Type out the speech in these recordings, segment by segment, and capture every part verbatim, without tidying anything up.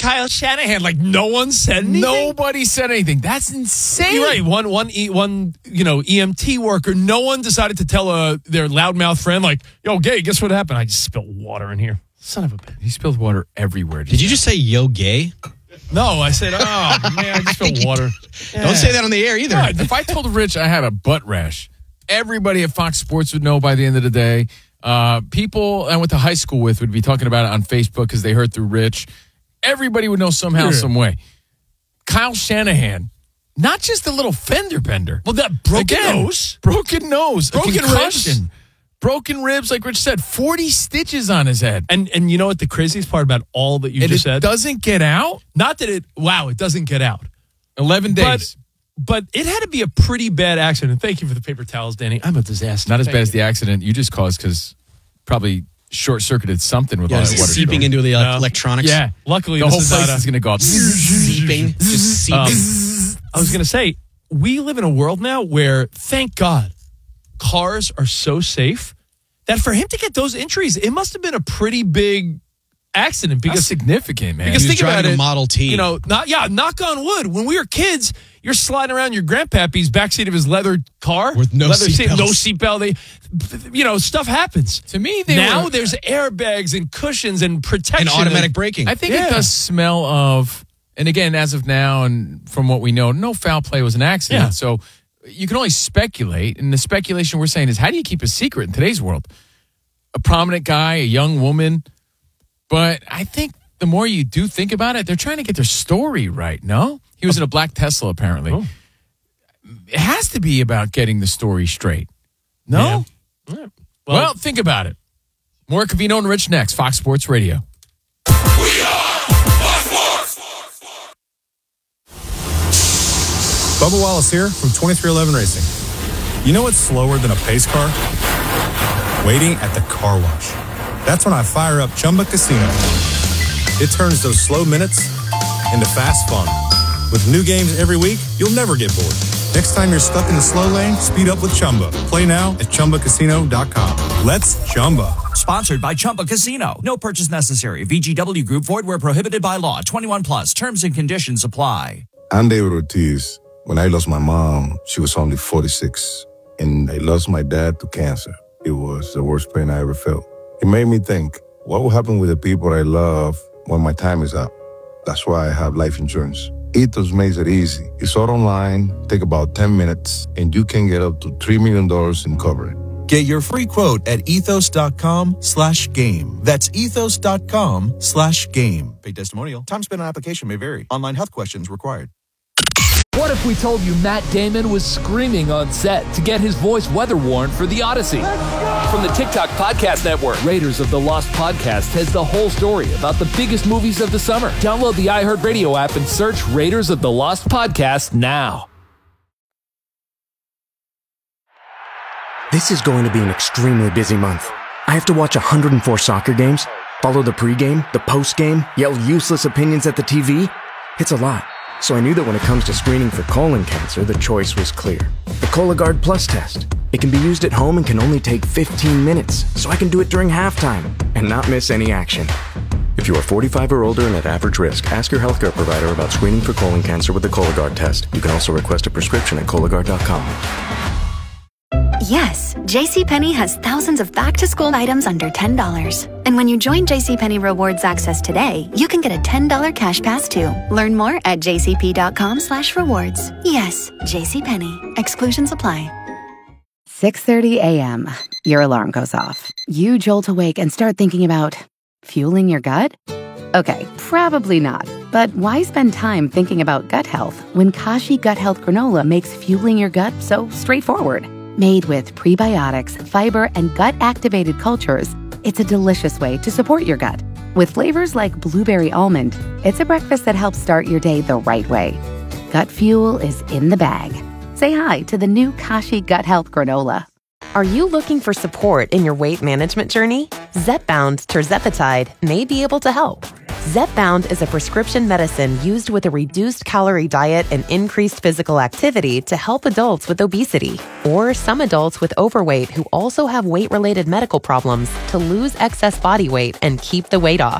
Kyle Shanahan. Like, no one said anything? Nobody said anything. That's insane. You're right. One, one, e, one, you know, E M T worker, no one decided to tell uh, their loudmouth friend, like, yo, gay, guess what happened? I just spilled water in here. Son of a bitch. He spilled water everywhere. Did you just say yo gay? No, I said, oh, man, I just spilled water. Yeah. Don't say that on the air either. Right. If I told Rich I had a butt rash, everybody at Fox Sports would know by the end of the day. Uh, people I went to high school with would be talking about it on Facebook because they heard through Rich. Everybody would know somehow, yeah. some way. Kyle Shanahan, not just a little fender bender. Well, that broken Again, nose. Broken nose. Broken concussion. ribs. Broken ribs, like Rich said, forty stitches on his head. And and you know what the craziest part about all that you and just it said? doesn't get out? Not that it, wow, it doesn't get out. eleven days. But, but it had to be a pretty bad accident. Thank you for the paper towels, Danny. I'm a disaster. Not as Thank bad you. as the accident you just caused because probably short-circuited something with Yeah, all is that it water. seeping into the uh, No. electronics? Yeah. Luckily, The this whole is place not a- is going to go up. Seeping. Just seeping. Um, I was going to say, we live in a world now where, thank God, cars are so safe that for him to get those injuries, it must have been a pretty big accident. That's Because significant, man. Because He was think about driving a it, Model T. You know, not yeah, knock on wood. When we were kids, you're sliding around your grandpappy's backseat of his leather car With no leather seat, seatbelts. no seatbelt. They, you know, stuff happens. To me, they now were, there's airbags and cushions and protection and automatic braking. I think Yeah. it does smell of, and again, as of now, and from what we know, no foul play was an accident. Yeah. So you can only speculate, and the speculation we're saying is, how do you keep a secret in today's world? A prominent guy, a young woman, but I think the more you do think about it, they're trying to get their story right. No, he was in a black Tesla apparently. Oh. It has to be about getting the story straight. No. Yeah. Well, Well, think about it. More Covino and Rich next. Fox Sports Radio. We are Fox Sports. Bubba Wallace here from twenty-three eleven Racing. You know what's slower than a pace car? Waiting at the car wash. That's when I fire up Chumba Casino. It turns those slow minutes into fast fun. With new games every week, you'll never get bored. Next time you're stuck in the slow lane, speed up with Chumba. Play now at Chumba Casino dot com. Let's Chumba. Sponsored by Chumba Casino. No purchase necessary. V G W Group. Void where prohibited by law. twenty-one plus. Terms and conditions apply. I'm David Ortiz. When I lost my mom, she was only forty-six. And I lost my dad to cancer. It was the worst pain I ever felt. It made me think, what will happen with the people I love when my time is up? That's why I have life insurance. Ethos makes it easy. It's all online, take about ten minutes, and you can get up to three million dollars in coverage. Get your free quote at ethos.com slash game. That's ethos.com slash game. Paid testimonial. Time spent on application may vary. Online health questions required. What if we told you Matt Damon was screaming on set to get his voice weather-worn for The Odyssey? From the TikTok Podcast Network, Raiders of the Lost Podcast has the whole story about the biggest movies of the summer. Download the iHeartRadio app and search Raiders of the Lost Podcast now. This is going to be an extremely busy month. I have to watch one hundred four soccer games, follow the pregame, the postgame, yell useless opinions at the T V. It's a lot. So I knew that when it comes to screening for colon cancer, the choice was clear. The Cologuard Plus test. It can be used at home and can only take fifteen minutes, so I can do it during halftime and not miss any action. If you are forty-five or older and at average risk, ask your healthcare provider about screening for colon cancer with the Cologuard test. You can also request a prescription at Cologuard dot com. Yes, JCPenney has thousands of back-to-school items under ten dollars. And when you join JCPenney Rewards Access today, you can get a ten dollars cash pass too. Learn more at jcp.com slash rewards. Yes, JCPenney. Exclusions apply. six thirty a.m. Your alarm goes off. You jolt awake and start thinking about fueling your gut? Okay, probably not. But why spend time thinking about gut health when Kashi Gut Health Granola makes fueling your gut so straightforward? Made with prebiotics, fiber, and gut-activated cultures, it's a delicious way to support your gut. With flavors like blueberry almond, it's a breakfast that helps start your day the right way. Gut fuel is in the bag. Say hi to the new Kashi Gut Health Granola. Are you looking for support in your weight management journey? Zepbound tirzepatide may be able to help. Zepbound is a prescription medicine used with a reduced calorie diet and increased physical activity to help adults with obesity or some adults with overweight who also have weight-related medical problems to lose excess body weight and keep the weight off.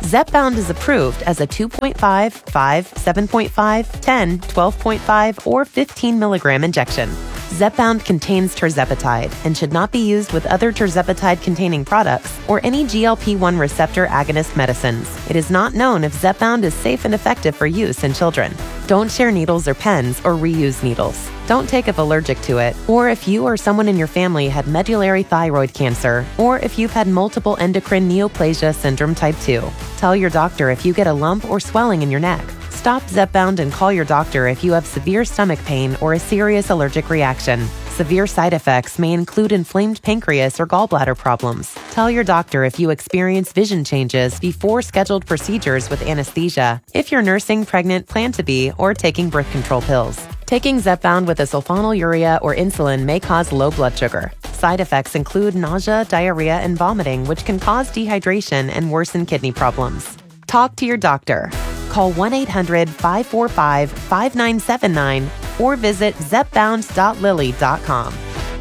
Zepbound is approved as a two point five, five, seven point five, ten, twelve point five, or fifteen milligram injection. Zepbound contains tirzepatide and should not be used with other tirzepatide-containing products or any G L P one receptor agonist medicines. It is not known if Zepbound is safe and effective for use in children. Don't share needles or pens or reuse needles. Don't take if allergic to it, or if you or someone in your family had medullary thyroid cancer, or if you've had multiple endocrine neoplasia syndrome type two. Tell your doctor if you get a lump or swelling in your neck. Stop Zepbound and call your doctor if you have severe stomach pain or a serious allergic reaction. Severe side effects may include inflamed pancreas or gallbladder problems. Tell your doctor if you experience vision changes before scheduled procedures with anesthesia, if you're nursing, pregnant, plan to be, or taking birth control pills. Taking Zepbound with a sulfonylurea or insulin may cause low blood sugar. Side effects include nausea, diarrhea, and vomiting, which can cause dehydration and worsen kidney problems. Talk to your doctor. Call one eight hundred, five four five, five nine seven nine or visit zepbound dot lilly dot com.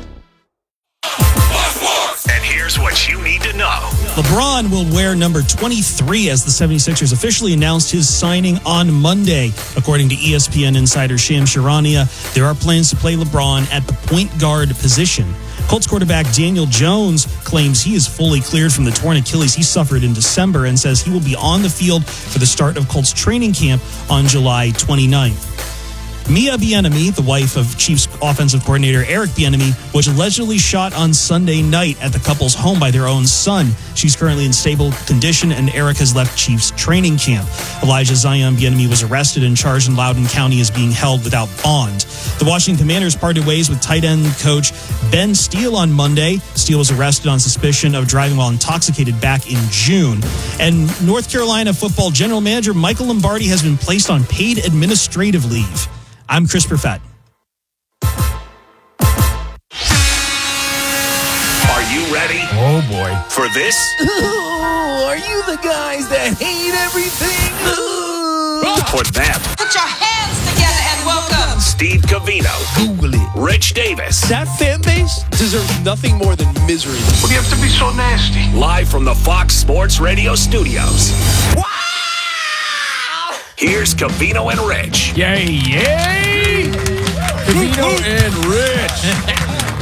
And here's what you need to know. LeBron will wear number twenty-three as the seventy-sixers officially announced his signing on Monday. According to E S P N insider Shams Charania, there are plans to play LeBron at the point guard position. Colts quarterback Daniel Jones claims he is fully cleared from the torn Achilles he suffered in December and says he will be on the field for the start of Colts training camp on July twenty-ninth. Mia Bieniemy, the wife of Chiefs offensive coordinator Eric Bieniemy, was allegedly shot on Sunday night at the couple's home by their own son. She's currently in stable condition, and Eric has left Chiefs training camp. Elijah Zion Bieniemy was arrested and charged in Loudoun County as being held without bond. The Washington Commanders parted ways with tight end coach Ben Steele on Monday. Steele was arrested on suspicion of driving while intoxicated back in June. And North Carolina football general manager Michael Lombardi has been placed on paid administrative leave. I'm Chris Perfett. Are you ready? Oh, boy. For this? Ooh, are you the guys that hate everything? For them? Put your hands together and welcome Steve Covino. Google it. Rich Davis. That fan base deserves nothing more than misery. What do you have to be so nasty? Live from the Fox Sports Radio studios. Wow! Here's Covino and Rich. Yay, yay! Covino and Rich.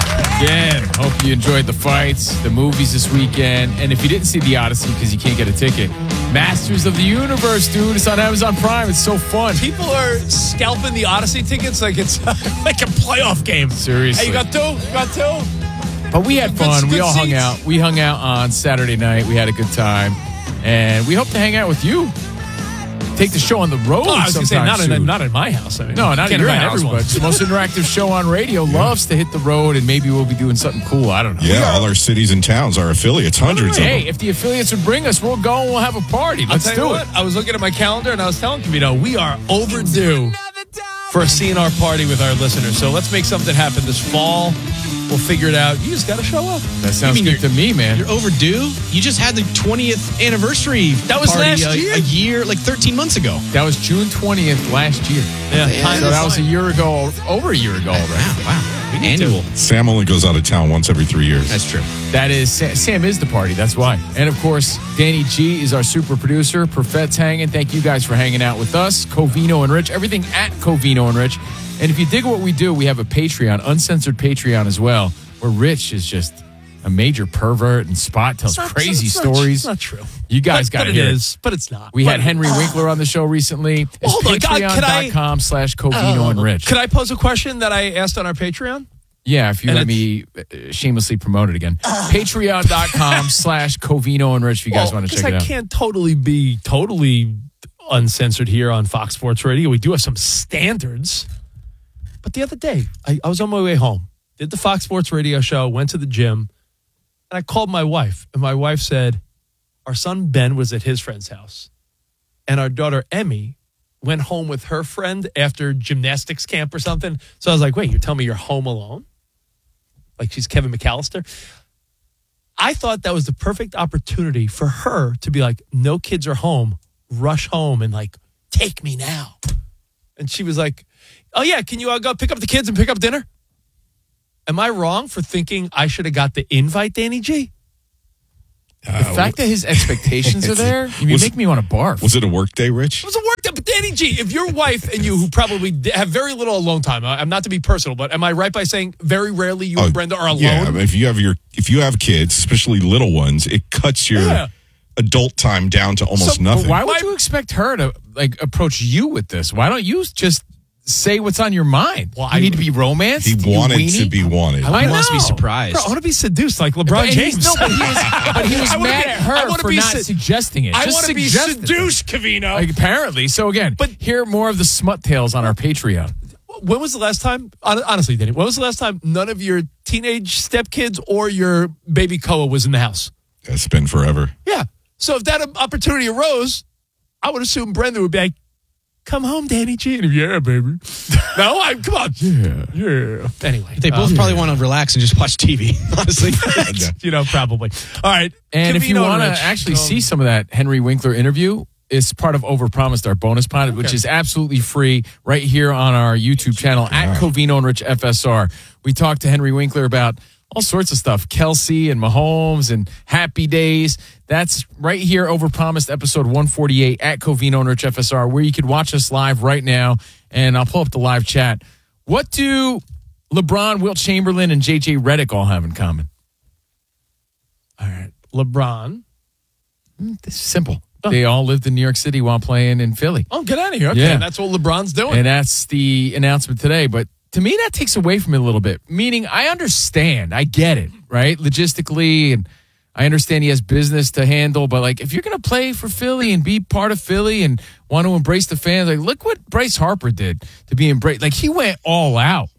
Again, hope you enjoyed the fights, the movies this weekend. And if you didn't see The Odyssey because you can't get a ticket, Masters of the Universe, dude. It's on Amazon Prime. It's so fun. People are scalping the Odyssey tickets like it's like a playoff game. Seriously. Hey, you got two? You got two? But we had fun. Good, we good all seats. hung out. We hung out on Saturday night. We had a good time. And we hope to hang out with you. Take the show on the road Oh, I was going to say, sometime not in, soon. not in my house. I mean, No, not in can't your invite house, everyone. but it's the most interactive show on radio. Loves to hit the road, and maybe we'll be doing something cool. I don't know. Yeah, all our cities and towns, our affiliates, hundreds of Hey, them. if the affiliates would bring us, we'll go and we'll have a party. I'll Let's tell do you it. what, I was looking at my calendar and I was telling Covino, we are overdue for a C N R party with our listeners. So let's make something happen this fall. We'll figure it out. You just got to show up. That sounds good to me, man. You're overdue. You just had the twentieth anniversary. That was party last a, year? a year, like thirteen months ago. That was June twentieth last year. Yeah, time So is that was a flying. year ago, over a year ago already. Wow, wow. Annual. Sam only goes out of town once every three years. That's true. That is, Sam, Sam is the party. That's why. And of course, Danny G is our super producer. Perfett's hanging. Thank you guys for hanging out with us. Covino and Rich. Everything at Covino and Rich. And if you dig what we do, we have a Patreon, uncensored Patreon as well, where Rich is just a major pervert and Spot tells It's not- crazy it's not- stories. It's not true. You guys But- got but to hear it is, but it's not. We But- had Henry Winkler on the show recently. It's Hold on, God, could I- patreon.com slash Covino and Rich. Could I pose a question that I asked on our Patreon? Yeah, if you And let me uh, shamelessly promote it again. Patreon.com slash Covino and Rich if you guys Well, want to 'cause check it I out. can't totally be totally uncensored here on Fox Sports Radio. We do have some standards. But the other day, I, I was on my way home, did the Fox Sports Radio show, went to the gym, and I called my wife. And my wife said, our son Ben was at his friend's house. And our daughter Emmy went home with her friend after gymnastics camp or something. So I was like, wait, you're telling me you're home alone? Like she's Kevin McAllister? I thought that was the perfect opportunity for her to be like, no kids are home, rush home and like, take me now. And she was like, oh yeah, can you uh, go pick up the kids and pick up dinner? Am I wrong for thinking I should have got the invite, Danny G? The fact that his expectations are there, you Was- make me want to barf. Was it a work day, Rich? It was a work day, but Danny G, if your wife and you, who probably d- have very little alone time, I- I'm not to be personal, but am I right by saying very rarely you and Brenda are alone? Yeah, I mean, if you have your if you have kids, especially little ones, it cuts your Yeah. adult time down to almost So, nothing. Why would you expect her to like approach you with this? Why don't you just say what's on your mind? Well, you need to be romanced. He You wanted weenie? to be wanted. I He wants to be know. surprised. Bro, I want to be seduced like LeBron But he's- James. no, but he was, but he was I wanna mad be- at I her wanna for be not sed- suggesting it. I Just want to be suggest it. seduced, Covino. Like, apparently. So again, but hear more of the smut tales on our Patreon. When was the last time, hon- honestly, Danny, when was the last time none of your teenage stepkids or your baby Koa was in the house? It's been forever. Yeah. So if that opportunity arose, I would assume Brenda would be like, come home, Danny G. And if, yeah, baby. No, I come on. Yeah. Yeah. Anyway. They both uh, probably want to relax and just watch T V, honestly. You know, probably. All right. And if you Covino want to Rich, actually um, see some of that Henry Winkler interview, it's part of Overpromised, our bonus pod, which Okay. is absolutely free right here on our YouTube channel at Covino and Rich F S R. We talked to Henry Winkler about all sorts of stuff, Kelsey and Mahomes and Happy Days. That's right here, Overpromised, episode one forty-eight at Covino and Rich F S R, where you could watch us live right now. And I'll pull up the live chat. What do LeBron, Wilt Chamberlain, and J J Redick all have in common? All right. LeBron. It's simple. They all lived in New York City while playing in Philly. Oh, get out of here. Okay. Yeah. That's what LeBron's doing. And that's the announcement today. But to me, that takes away from it a little bit. Meaning, I understand. I get it, right? Logistically, and I understand he has business to handle. But, like, if you're going to play for Philly and be part of Philly and want to embrace the fans, like, look what Bryce Harper did to be embraced. Like, he went all out.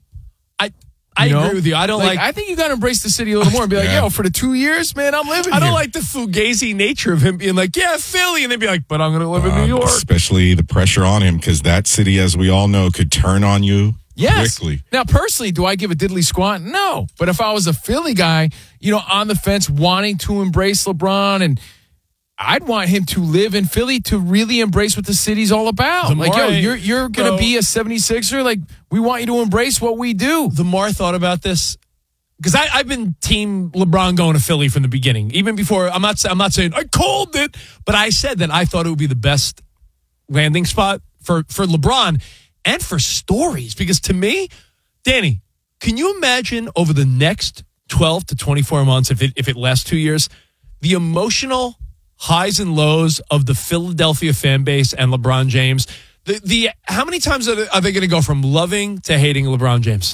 I I You know? agree with you. I don't like. I think you got to embrace the city a little more and be like, Yeah. yo, for the two years, man, I'm living I don't here. like the fugazi nature of him being like, yeah, Philly, and they'd be like, but I'm going to live in New Um, York. especially the pressure on him, because that city, as we all know, could turn on you Yes. quickly. Now, personally, do I give a diddly squat? No. But if I was a Philly guy, you know, on the fence, wanting to embrace LeBron, and I'd want him to live in Philly to really embrace what the city's all about. The Like, more yo, I- you're you're gonna Bro. be a seventy-sixer. Like, we want you to embrace what we do. The more I thought about this, because I've been team LeBron going to Philly from the beginning, even before. I'm not. I'm not saying I called it, but I said that I thought it would be the best landing spot for for LeBron and for stories. Because to me, Danny, can you imagine over the next twelve to twenty-four months, if it if it lasts two years, the emotional highs and lows of the Philadelphia fan base and LeBron James? The the how many times are they, are they going to go from loving to hating LeBron James?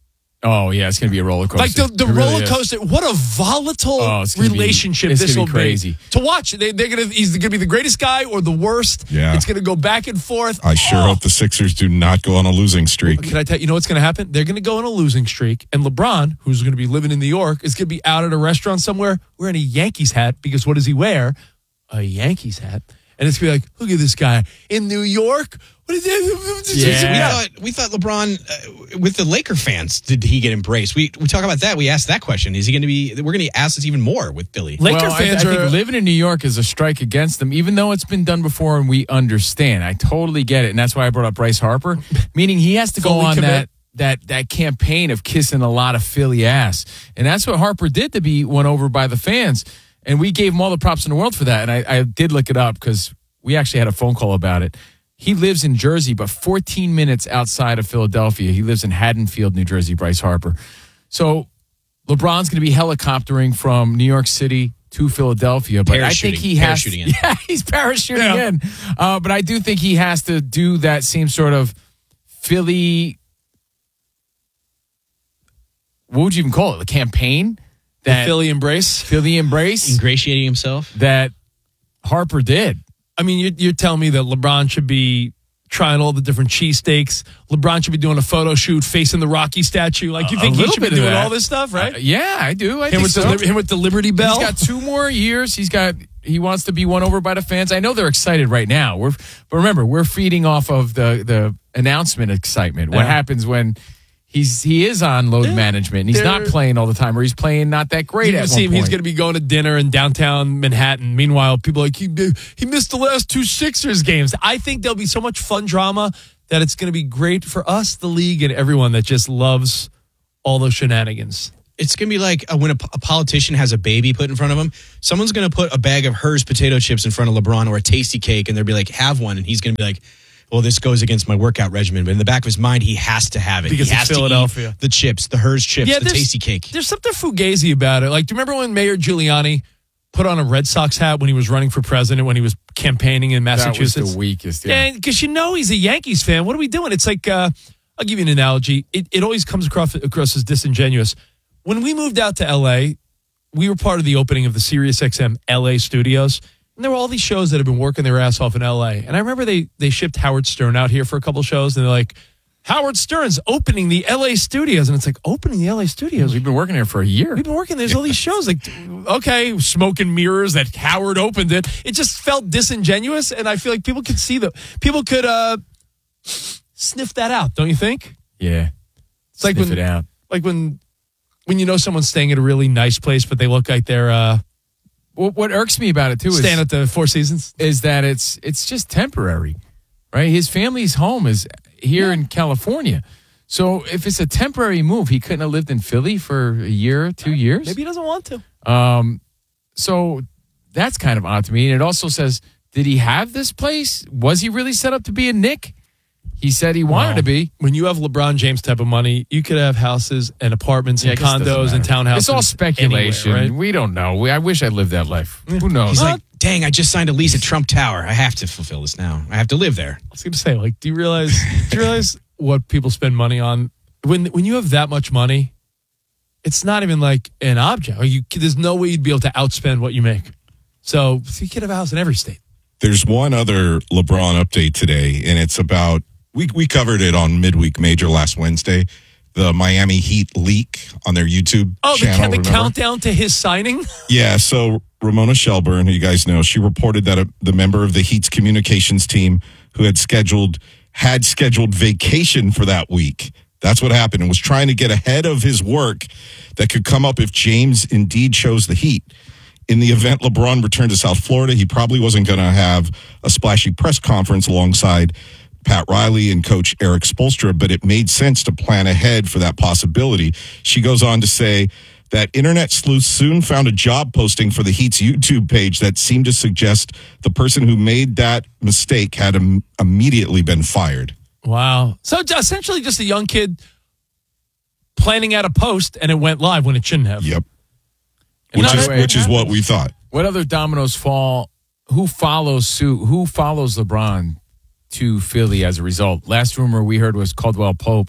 Oh yeah, it's gonna be a roller coaster. Like the, the It really roller is. coaster. What a volatile Oh, it's gonna be- relationship it's this gonna will be crazy. be. To watch, they, they're gonna he's gonna be the greatest guy or the worst. Yeah. It's gonna go back and forth. I sure Oh. hope the Sixers do not go on a losing streak. Can I tell you, you know what's gonna happen? They're gonna go on a losing streak, and LeBron, who's gonna be living in New York, is gonna be out at a restaurant somewhere wearing a Yankees hat, because what does he wear? A Yankees hat. And it's gonna be like, look at this guy in New York. What is it? We thought we thought LeBron uh, with the Laker fans, did he get embraced? We we talk about that. We asked that question. Is he going to be? We're going to ask this even more with Philly. well, I, I think living in New York is a strike against them, even though it's been done before and we understand. I totally get it, and that's why I brought up Bryce Harper, meaning he has to go Fully on commit. that that that campaign of kissing a lot of Philly ass, and that's what Harper did to be won over by the fans, and we gave him all the props in the world for that. And I, I did look it up because we actually had a phone call about it. He lives in Jersey, but fourteen minutes outside of Philadelphia. He lives in Haddonfield, New Jersey, Bryce Harper. So LeBron's going to be helicoptering from New York City to Philadelphia. But I think Parachuting. he has Parachuting in. Yeah, he's parachuting Yeah. in. Uh, but I do think he has to do that same sort of Philly, what would you even call it? The campaign? That Philly embrace? Philly embrace? Ingratiating himself? That Harper did. I mean, you're, you're telling me that LeBron should be trying all the different cheesesteaks. LeBron should be doing a photo shoot facing the Rocky statue. Like, you A think he little should be bit of doing that. all this stuff, right? Uh, yeah, I do. I him, think with so. the, Lib- him with the Liberty Bell. He's got two more years. He's got. He wants to be won over by the fans. I know they're excited right now. We're, but remember, we're feeding off of the the announcement excitement. What Yeah. happens when he's he is on load management and he's not they're- playing all the time, or he's playing not that great You at can see him. one He's point. going to be going to dinner in downtown Manhattan. Meanwhile, people are like, he, he missed the last two Sixers games. I think there'll be so much fun drama that it's going to be great for us, the league, and everyone that just loves all those shenanigans. It's going to be like uh, when a, a politician has a baby put in front of him, someone's going to put a bag of Hers potato chips in front of LeBron or a tasty cake, and they'll be like, have one. And he's going to be like, well, this goes against my workout regimen. But in the back of his mind, he has to have it. Because he it's has Philadelphia. to eat the chips, the Hers chips, Yeah, the there's- tasty cake. There's something fugazi about it. Like, do you remember when Mayor Giuliani put on a Red Sox hat when he was running for president, when he was campaigning in Massachusetts? That was the weakest, yeah. Because you know he's a Yankees fan. What are we doing? It's like, uh, I'll give you an analogy. It, it always comes across, across as disingenuous. When we moved out to L A, we were part of the opening of the Sirius X M L A studios. And there were all these shows that have been working their ass off in L A. And I remember they they shipped Howard Stern out here for a couple shows. And they're like, Howard Stern's opening the L A studios. And it's like, opening the L A studios? We've been working here for a year. We've been working. There's all these shows. Like, okay, smoke and mirrors that Howard opened it. It just felt disingenuous. And I feel like people could see the, people could uh, sniff that out, don't you think? Yeah. It's like Sniff when, it out. like when, when you know someone's staying at a really nice place, but they look like they're uh, What, what irks me about it too is staying at the Four Seasons. is that it's it's just temporary, right? His family's home is here in California, so if it's a temporary move, he couldn't have lived in Philly for a year, two years. Maybe he doesn't want to. Um, so that's kind of odd to me. And it also says, did he have this place? Was he really set up to be a Knick? He said he wanted Well, to be. When you have LeBron James type of money, you could have houses and apartments Yeah, I and guess it doesn't condos and matter. townhouses. It's all speculation. anywhere, right? We don't know. We, I wish I lived that life. Who knows? He's like, dang, I just signed a lease at Trump Tower. I have to fulfill this now. I have to live there. I was going to say, like, do you realize? do you realize what people spend money on when when you have that much money? It's not even like an object. Like you, there's no way you'd be able to outspend what you make. So you could have a house in every state. There's one other LeBron update today, and it's about we we covered it on Midweek Major last Wednesday. The Miami Heat leak on their YouTube Oh, the, channel. ca- the remember? countdown to his signing. Yeah, so Ramona Shelburne, who you guys know, she reported that a, the member of the Heat's communications team who had scheduled had scheduled vacation for that week. That's what happened, and was trying to get ahead of his work that could come up if James indeed chose the Heat. In the event LeBron returned to South Florida, he probably wasn't going to have a splashy press conference alongside Pat Riley and Coach Eric Spoelstra, but it made sense to plan ahead for that possibility. She goes on to say that internet sleuths soon found a job posting for the Heat's YouTube page that seemed to suggest the person who made that mistake had im- immediately been fired. Wow. So j- essentially just a young kid planning out a post and it went live when it shouldn't have. Yep. And Which by is, the way, which is what we thought. What other dominoes fall? Who follows suit? Who follows LeBron to Philly as a result? Last rumor we heard was Caldwell Pope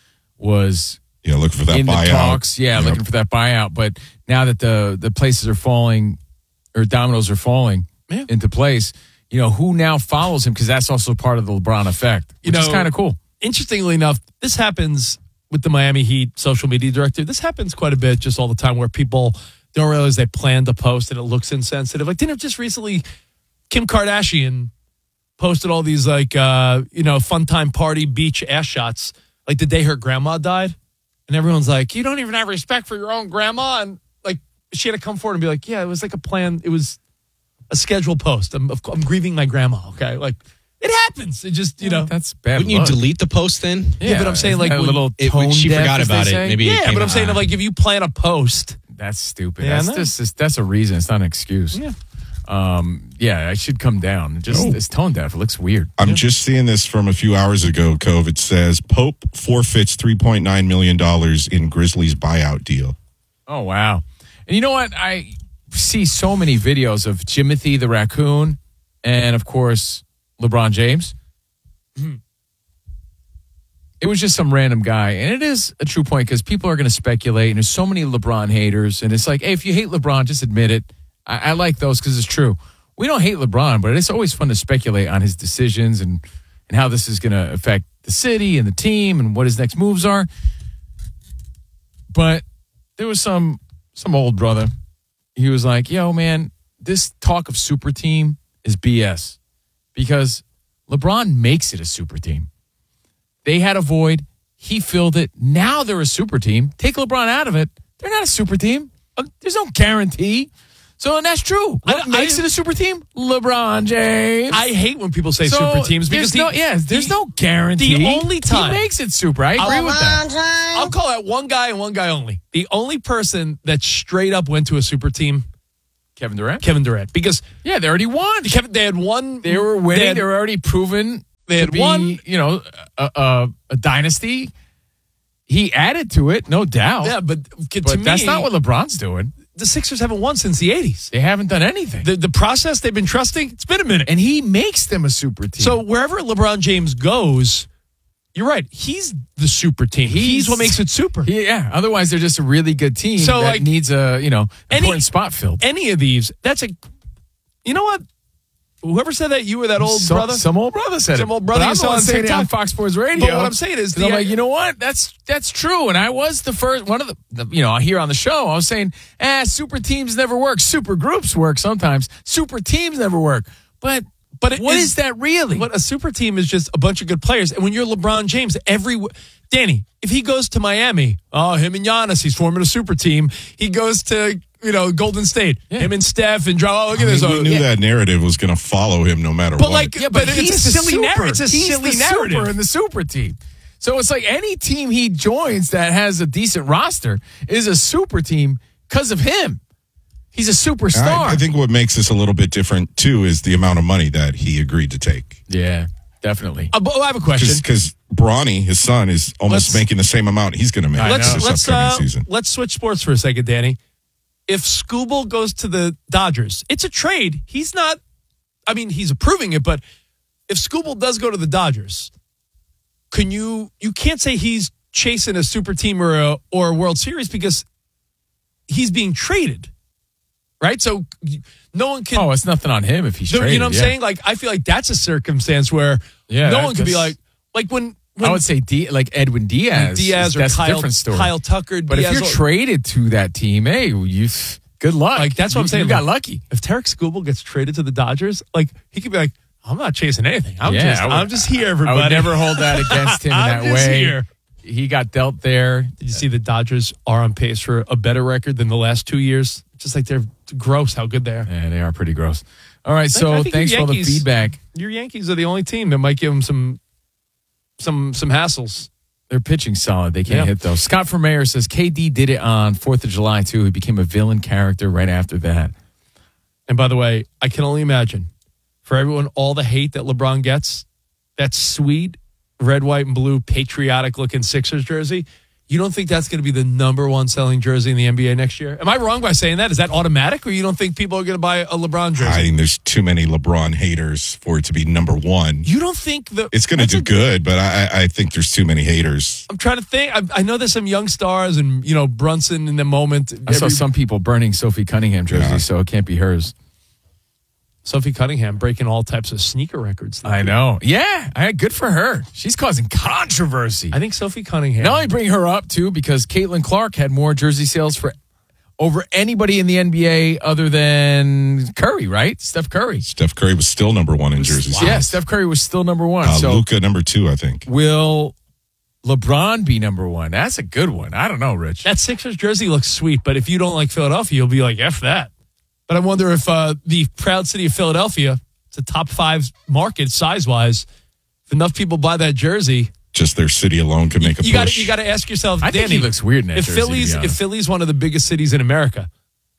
was Yeah, looking for that in buyout. the talks. Yeah, Yep. looking for that buyout. But now that the the places are falling, or dominoes are falling Yeah. into place, you know, who now follows him? Because that's also part of the LeBron effect, which You is know, kind of cool. Interestingly enough, this happens with the Miami Heat social media director. This happens quite a bit just all the time where people don't realize they planned the post and it looks insensitive. Like, didn't it just recently Kim Kardashian posted all these like, uh, you know, fun time party beach ass shots like the day her grandma died? And everyone's like, you don't even have respect for your own grandma. And like, she had to come forward and be like, yeah, it was like a plan. It was a scheduled post. I'm, I'm grieving my grandma. Okay. Like, it happens. It just, you know. That's bad. Wouldn't you luck. delete the post then? Yeah, but I'm saying like a when- little It- tone she deaf, forgot as they about it. say? Maybe it yeah, came but I'm out. saying like if you plan a post. That's stupid. Yeah, I that's know. just that's, that's a reason. It's not an excuse. Yeah. Um, yeah, I should come down. It just No. it's tone deaf. It looks weird. I'm just seeing this from a few hours ago, Cove. It says Pope forfeits three point nine million dollars in Grizzlies buyout deal. Oh wow! And you know what? I see so many videos of Jimothy the raccoon, and of course LeBron James. It was just some random guy, and it is a true point because people are going to speculate, and there's so many LeBron haters, and it's like, hey, if you hate LeBron, just admit it. I, I like those because it's true. We don't hate LeBron, but it's always fun to speculate on his decisions and and how this is going to affect the city and the team and what his next moves are. But there was some some old brother. He was like, yo, man, this talk of super team is B S because LeBron makes it a super team. They had a void. He filled it. Now they're a super team. Take LeBron out of it. They're not a super team. Uh, There's no guarantee So, and that's true. What I- makes I- it a super team? LeBron James. I hate when people say So, super teams because there's no, the, yeah, there's the- no guarantee. The only time he makes it super. I agree with that. I'll call out one guy and one guy only. The only person that straight up went to a super team, Kevin Durant. Kevin Durant, because Yeah, they already won. Kevin, they had one. They were winning. They, They, had, were already proven. They to had be, won. You know, a, a, a dynasty. He added to it, no doubt. yeah, but to but me, that's not what LeBron's doing. the Sixers haven't won since the eighties. They haven't done anything. The the process they've been trusting, it's been a minute. And he makes them a super team. So wherever LeBron James goes, you're right. He's the super team. He's, He's- what makes it super. He- yeah. Otherwise, they're just a really good team So, that like, needs a you know any- important spot filled. Any of these, that's a. You know what? Whoever said that, you were that old some, brother. Some old brother said Some it. old brother But you I'm saw the one on saying it on TikTok. Fox Sports Radio. But what I'm saying is, 'Cause the, I'm like, you know what? That's that's true. And I was the first one of the, the you know here on the show. I was saying, eh, super teams never work. Super groups work sometimes. Super teams never work. But But it what is- is that really? But a super team is just a bunch of good players. And when you're LeBron James, every Danny, if he goes to Miami, oh, him and Giannis, he's forming a super team. He goes to you know Golden State, Yeah. him and Steph and Draw. Oh, look at I this. mean, Oh, we knew yeah. that narrative was going to follow him no matter But what. like, Yeah, but, but, it's he's a the silly super. narrative. It's a he's silly the narrative. super in the super team. So it's like any team he joins that has a decent roster is a super team because of him. He's a superstar. I, I think what makes this a little bit different too is the amount of money that he agreed to take. Yeah, definitely. Uh, but I have a question. Because Bronny, his son, is almost Let's- making the same amount he's going to make Let's this let's upcoming uh, season. let's switch sports for a second, Danny. If Scooble goes to the Dodgers, it's a trade. He's not. I mean, he's approving it, but if Scooble does go to the Dodgers, can you? You can't say he's chasing a super team or a or a World Series because he's being traded, right? So no one can. Oh, it's nothing on him if he's No, traded. you know what I'm yeah. saying? Like, I feel like that's a circumstance where Yeah, no that- one can be that's- like, like when, when I would say D, like Edwin Diaz. Diaz is- or that's a Kyle, different story. Kyle Tucker. But Diaz, if you're or- traded to that team, hey, you good luck. like that's what You- I'm saying. You got Like, lucky. If Tarek Scooble gets traded to the Dodgers, like he could be like, I'm not chasing anything. I'm Yeah, just, I would- I'm just here, I everybody. would never hold that against him in I'm that just way. here. He got dealt there. Did you see the Dodgers are on pace for a better record than the last two years? Just like they're gross how good they are. Yeah, they are pretty gross. All right, so I think thanks your for all the Yankees- feedback. Your Yankees are the only team that might give them some, some, some hassles. They're pitching solid. They can't Yeah. hit though. Scott from Mayor says K D did it on Fourth of July too. He became a villain character right after that. And by the way, I can only imagine for everyone, all the hate that LeBron gets, that sweet red, white, and blue patriotic looking Sixers jersey. You don't think that's going to be the number one selling jersey in the N B A next year? Am I wrong by saying that? Is that automatic, or you don't think people are going to buy a LeBron jersey? I think there's too many LeBron haters for it to be number one. You don't think the It's going to do good, but I, I think there's too many haters. I'm trying to think. I, I know there's some young stars, and you know Brunson in the moment. I saw Every- some people burning Sophie Cunningham jersey, Yeah. so it can't be hers. Sophie Cunningham breaking all types of sneaker records. I know. Yeah, I, good for her. She's causing controversy. I think Sophie Cunningham. Not only bring her up too, because Caitlin Clark had more jersey sales for over anybody in the N B A other than Curry, right? Steph Curry. Steph Curry was still number one in jersey sales. Yeah, Steph Curry was still number one. Uh, so Luka number two, I think. will LeBron be number one? That's a good one. I don't know, Rich. That Sixers jersey looks sweet, but if you don't like Philadelphia, you'll be like, F that. But I wonder if uh, the proud city of Philadelphia, it's a top five market size-wise, if enough people buy that jersey, Just their city alone can make a you got push. you got to ask yourself, I Danny, think he looks weird in that if jersey, to be Philly's if honest. Philly's one of the biggest cities in America,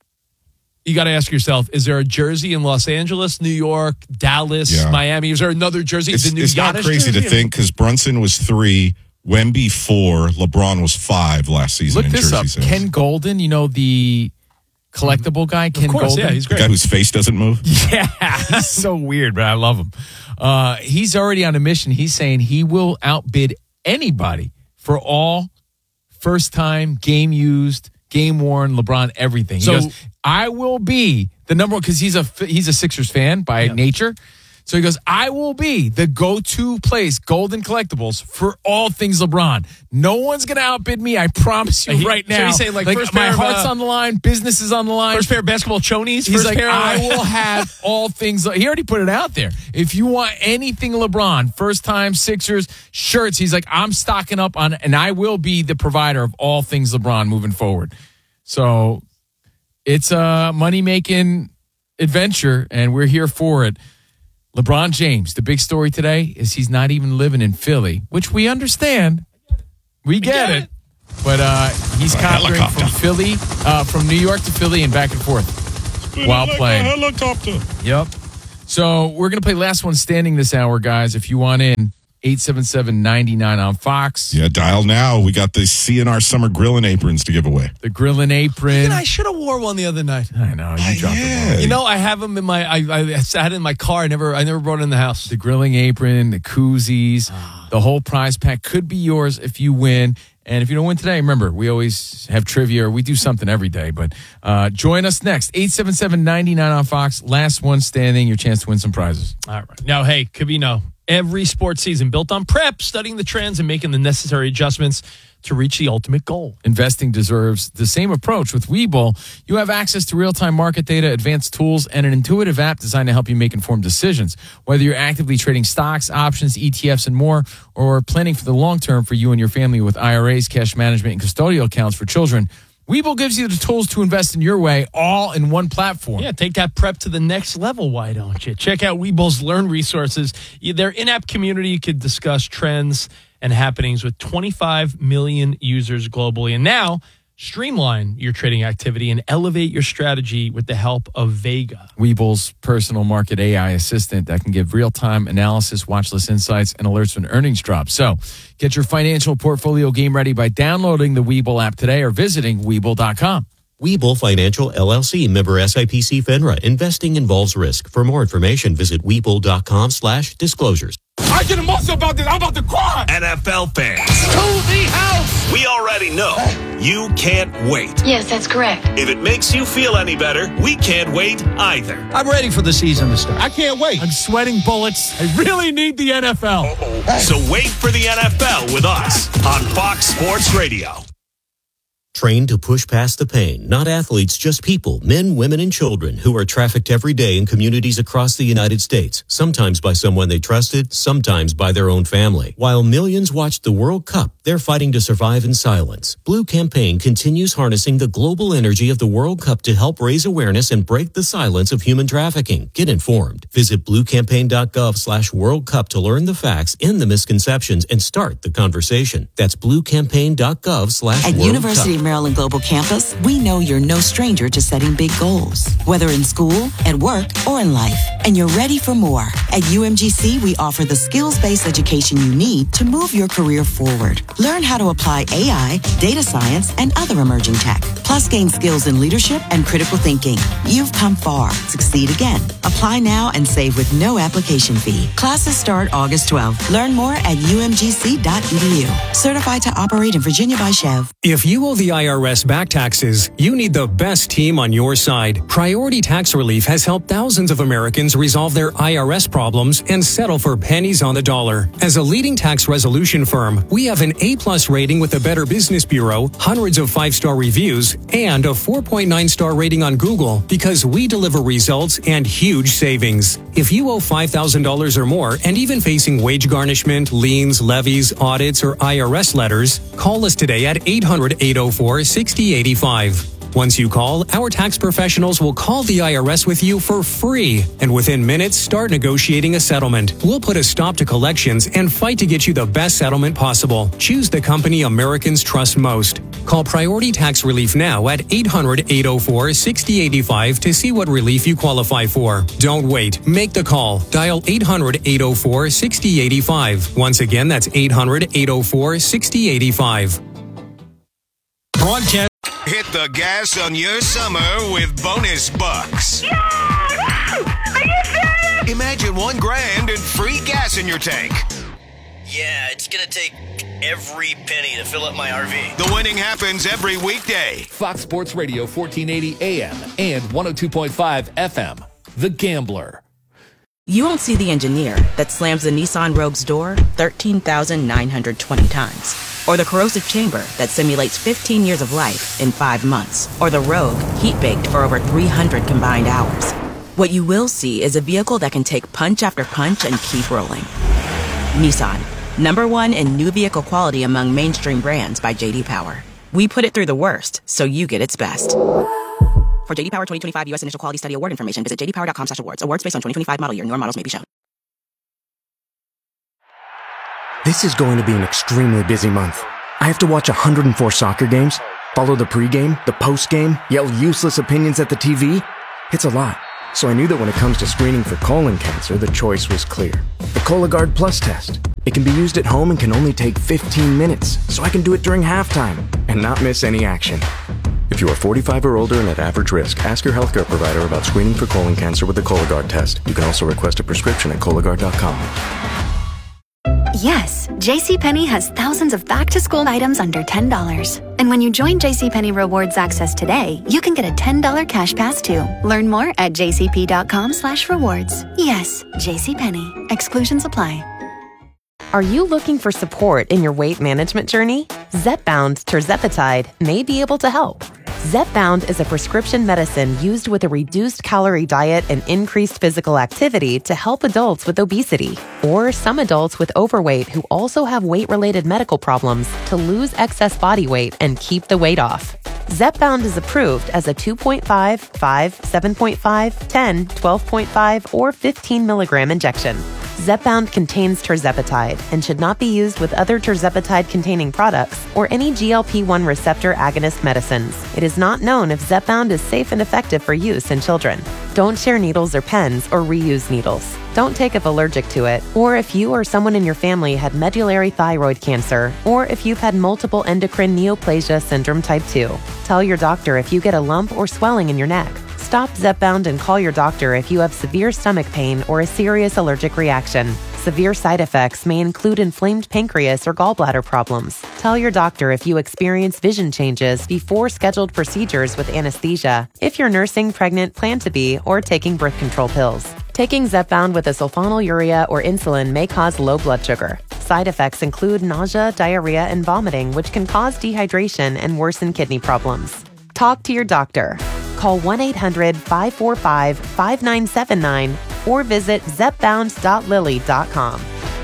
you got to ask yourself, is there a jersey in Los Angeles, New York, Dallas, Yeah. Miami? Is there another jersey? It's, the new it's not Giannis crazy to jersey? think because Brunson was three, Wemby four, LeBron was five last season Look in this jersey up. sales. Ken Golden, you know the collectible guy, Ken Of course, Golden? yeah, he's the great. guy whose face doesn't move. Yeah, he's so weird, but I love him. Uh, he's already on a mission. He's saying he will outbid anybody for all first time, game used, game worn, LeBron, everything. He So- goes, I will be the number one, because he's a he's a Sixers fan by nature. So he goes, I will be the go-to place, Golden Collectibles, for all things LeBron. No one's going to outbid me. I promise you He- right so now. he's saying, like, first my pair of, heart's uh, on the line, business is on the line. First pair of basketball chonies. He's first like, pair of, I will have all things. He already put it out there. If you want anything LeBron, first time Sixers shirts, he's like, I'm stocking up on, and I will be the provider of all things LeBron moving forward. So It's a money-making adventure, and we're here for it. LeBron James, the big story today is he's not even living in Philly, which we understand. We get, it. But uh, he's A conquering helicopter. from Philly, uh, from New York to Philly and back and forth while like playing. a helicopter. Yep. So we're going to play Last One Standing this hour, guys. If you want in, eight seven seven, nine nine on Fox. Yeah, dial now. We got the C N R summer grilling aprons to give away. The grilling apron. And I should have wore one the other night. I know. You dropped yeah. the You know, I have them in my. I, I sat in my car. I never. I never brought it in the house. The grilling apron, the koozies, the whole prize pack could be yours if you win. And if you don't win today, remember, we always have trivia. We do something every day. But uh, join us next. eight seven seven, nine nine on Fox. Last one standing. Your chance to win some prizes. All right. Now, hey, Covino, every sports season built on prep, studying the trends and making the necessary adjustments to reach the ultimate goal. Investing deserves the same approach. With Webull, you have access to real-time market data, advanced tools, and an intuitive app designed to help you make informed decisions. Whether you're actively trading stocks, options, E T Fs, and more, or planning for the long term for you and your family with I R As, cash management, and custodial accounts for children, Webull gives you the tools to invest in your way, all in one platform. Yeah, take that prep to the next level, why don't you? Check out Webull's Learn resources. Their in-app community, you could discuss trends and happenings with twenty-five million users globally. And now, streamline your trading activity and elevate your strategy with the help of Vega. Webull's personal market A I assistant that can give real-time analysis, watch list insights, and alerts when earnings drop. So get your financial portfolio game ready by downloading the Webull app today or visiting Webull dot com. Webull Financial, L L C, member S I P C FINRA. Investing involves risk. For more information, visit Webull dot com slash disclosures. I get emotional about this. I'm about to cry. N F L fans. To the house. We already know you can't wait. Yes, that's correct. If it makes you feel any better, we can't wait either. I'm ready for the season to start. I can't wait. I'm sweating bullets. I really need the N F L. Uh-oh. So wait for the N F L with us on Fox Sports Radio. Trained to push past the pain, not athletes, just people, men, women, and children who are trafficked every day in communities across the United States, sometimes by someone they trusted, sometimes by their own family. While millions watched the World Cup, they're fighting to survive in silence. Blue Campaign continues harnessing the global energy of the World Cup to help raise awareness and break the silence of human trafficking. Get informed. Visit blue campaign dot gov slash World Cup to learn the facts, end the misconceptions, and start the conversation. That's blue campaign dot gov slash At World University Cup. of Maryland Global Campus, we know you're no stranger to setting big goals, whether in school, at work, or in life. And you're ready for more. At U M G C, we offer the skills-based education you need to move your career forward. Learn how to apply A I, data science, and other emerging tech. Plus, gain skills in leadership and critical thinking. You've come far. Succeed again. Apply now and save with no application fee. Classes start August twelfth. Learn more at U M G C dot E D U. Certified to operate in Virginia by Chev. If you owe the I R S back taxes, you need the best team on your side. Priority Tax Relief has helped thousands of Americans resolve their I R S problems and settle for pennies on the dollar. As a leading tax resolution firm, we have an A-plus rating with the Better Business Bureau, hundreds of five-star reviews, and a four point nine star rating on Google because we deliver results and huge savings. If you owe five thousand dollars or more and even facing wage garnishment, liens, levies, audits, or I R S letters, call us today at eight hundred, eight oh four, six oh eight five. Once you call, our tax professionals will call the I R S with you for free, and within minutes, start negotiating a settlement. We'll put a stop to collections and fight to get you the best settlement possible. Choose the company Americans trust most. Call Priority Tax Relief now at eight hundred, eight oh four, six oh eight five to see what relief you qualify for. Don't wait. Make the call. Dial eight hundred, eight oh four, six oh eight five. Once again, that's eight hundred, eight oh four, six oh eight five. Broadcast. Hit the gas on your summer with bonus bucks. Are you serious? Imagine one grand and free gas in your tank. Yeah, it's gonna take every penny to fill up my R V. The winning happens every weekday. Fox Sports Radio, fourteen eighty A M and one oh two point five F M. The Gambler. You won't see the engineer that slams the Nissan Rogue's door thirteen thousand nine hundred twenty times. Or the corrosive chamber that simulates fifteen years of life in five months. Or the Rogue heat-baked for over three hundred combined hours. What you will see is a vehicle that can take punch after punch and keep rolling. Nissan, number one in new vehicle quality among mainstream brands by J D Power. We put it through the worst, so you get its best. For J D Power twenty twenty-five U S Initial Quality Study Award information, visit j d power dot com slash awards. Awards based on twenty twenty-five model year. Newer models may be shown. This is going to be an extremely busy month. I have to watch one hundred four soccer games, follow the pregame, the postgame, yell useless opinions at the T V. It's a lot. So I knew that when it comes to screening for colon cancer, the choice was clear. The Cologuard Plus test. It can be used at home and can only take fifteen minutes, so I can do it during halftime and not miss any action. If you are forty-five or older and at average risk, ask your healthcare provider about screening for colon cancer with the Cologuard test. You can also request a prescription at Cologuard dot com. Yes, JCPenney has thousands of back-to-school items under ten dollars. And when you join JCPenney Rewards Access today, you can get a ten dollars cash pass too. Learn more at j c p dot com slash rewards. Yes, JCPenney. Exclusions apply. Are you looking for support in your weight management journey? Zepbound tirzepatide may be able to help. Zepbound is a prescription medicine used with a reduced calorie diet and increased physical activity to help adults with obesity or some adults with overweight who also have weight-related medical problems to lose excess body weight and keep the weight off. Zepbound is approved as a two point five, five, seven point five, ten, twelve point five, or fifteen milligram injection. Zepbound contains tirzepatide and should not be used with other tirzepatide-containing products or any G L P one receptor agonist medicines. It is not known if Zepbound is safe and effective for use in children. Don't share needles or pens or reuse needles. Don't take if allergic to it, or if you or someone in your family had medullary thyroid cancer, or if you've had multiple endocrine neoplasia syndrome type two. Tell your doctor if you get a lump or swelling in your neck. Stop Zepbound and call your doctor if you have severe stomach pain or a serious allergic reaction. Severe side effects may include inflamed pancreas or gallbladder problems. Tell your doctor if you experience vision changes before scheduled procedures with anesthesia, if you're nursing, pregnant, plan to be, or taking birth control pills. Taking Zepbound with a sulfonylurea or insulin may cause low blood sugar. Side effects include nausea, diarrhea, and vomiting, which can cause dehydration and worsen kidney problems. Talk to your doctor. Call one eight hundred, five four five, five nine seven nine or visit zepbound dot lilly dot com.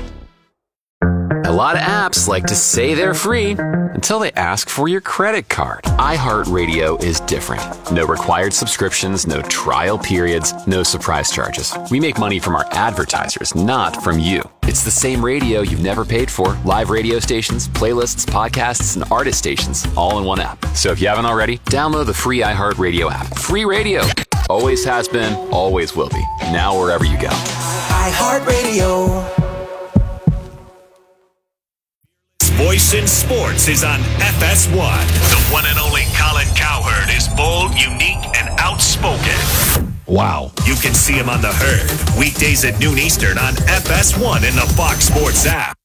A lot of apps like to say they're free until they ask for your credit card. iHeartRadio is different. No required subscriptions, no trial periods, no surprise charges. We make money from our advertisers, not from you. It's the same radio you've never paid for. Live radio stations, playlists, podcasts, and artist stations, all in one app. So if you haven't already, download the free iHeartRadio app. Free radio. Always has been, always will be. Now wherever you go. iHeartRadio. Voice in Sports is on F S one. The one and only Colin Cowherd is bold, unique, and outspoken. Wow. You can see him on The Herd, weekdays at noon Eastern on F S one in the Fox Sports app.